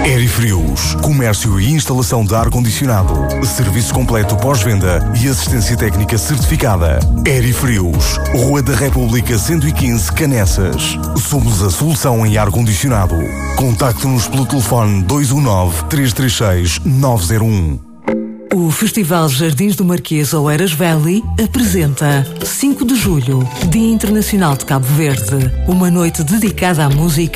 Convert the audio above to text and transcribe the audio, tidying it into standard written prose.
Aerifrios, comércio e instalação de ar-condicionado, serviço completo pós-venda e assistência técnica certificada. Aerifrios, Rua da República 115, Canessas. Somos a solução em ar-condicionado. Contacte-nos pelo telefone 219-336-901. O Festival Jardins do Marquês Oeiras Valley apresenta 5 de julho, Dia Internacional de Cabo Verde, uma noite dedicada à música